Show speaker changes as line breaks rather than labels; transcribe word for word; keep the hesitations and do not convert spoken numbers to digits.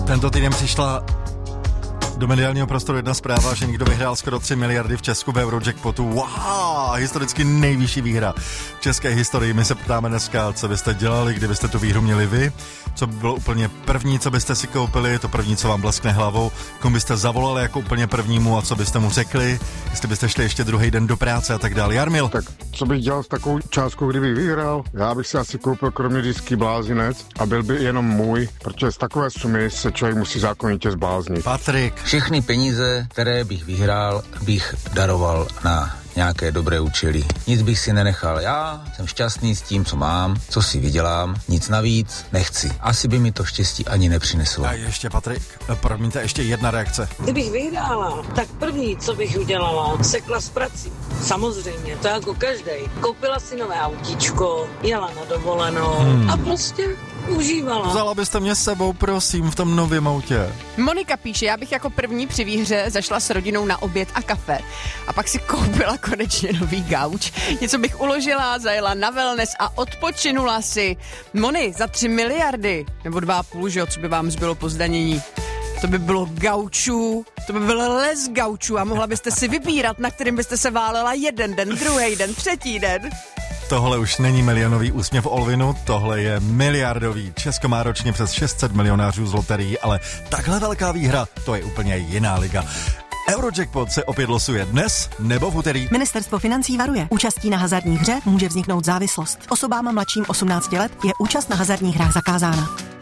Tento týden přišla do mediálního prostoru jedna zpráva, že někdo vyhrál skoro tři miliardy v Česku v Eurojackpotu. Wow, historicky nejvyšší výhra v české historii. My se ptáme dneska, co byste dělali, kdybyste tu výhru měli vy, co by bylo úplně první, co byste si koupili, to první, co vám bleskne hlavou, komu byste zavolali jako úplně prvnímu a co byste mu řekli, jestli byste šli ještě druhý den do práce a tak dále. Jarmil.
Tak co bych dělal s takovou částkou, kdybych vyhrál? Já bych si asi koupil kromě disky blázinec a byl by jenom můj, protože z takové sumy se člověk musí zákonitě zbláznit.
Patrik.
Všechny peníze, které bych vyhrál, bych daroval na nějaké dobré účely. Nic bych si nenechal. Já jsem šťastný s tím, co mám, co si vydělám, nic navíc nechci. Asi by mi to štěstí ani nepřineslo.
A ještě Patrik, promiňte, ještě jedna reakce.
Kdybych vyhrála, tak první, co bych udělala, sekla s prací. Samozřejmě, to jako každej. Koupila si nové autíčko, jela na dovolenou hmm. a prostě užívala.
Vzala byste mě s sebou, prosím, v tom novém autě.
Monika píše, já bych jako první při výhře zašla s rodinou na oběd a kafe. A pak si koupila konečně nový gauč. Něco bych uložila, zajela na wellness a odpočinula si. Moni, za tři miliardy, nebo dva a půl, že jo, co by vám zbylo po zdanění. To by bylo gaučů, to by byl les gaučů a mohla byste si vybírat, na kterým byste se válela jeden den, druhý den, třetí den.
Tohle už není milionový úsměv Olvinu, tohle je miliardový. Česko má ročně přes šest set milionářů z loterií, ale takhle velká výhra, to je úplně jiná liga. Eurojackpot se opět losuje dnes nebo v úterý.
Ministerstvo financí varuje. Účastí na hazardní hře může vzniknout závislost. Osobám mladším osmnácti let je účast na hazardních hrách zakázána.